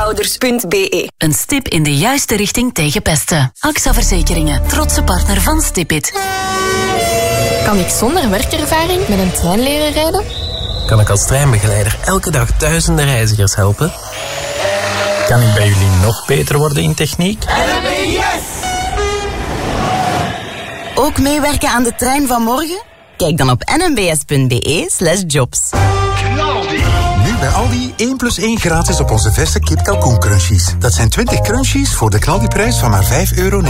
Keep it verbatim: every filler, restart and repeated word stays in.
Ouders punt b e. Een stip in de juiste richting tegen pesten. A X A Verzekeringen, trotse partner van Stipit. Kan ik zonder werkervaring met een trein leren rijden? Kan ik als treinbegeleider elke dag duizenden reizigers helpen? Kan ik bij jullie nog beter worden in techniek? N M B yes! Ook meewerken aan de trein van morgen? Kijk dan op nmbs punt b e slash jobs. Nu bij Aldi één plus één gratis op onze verse kip kalkoen crunchies. Dat zijn twintig crunchies voor de knaldiprijs van maar vijf euro.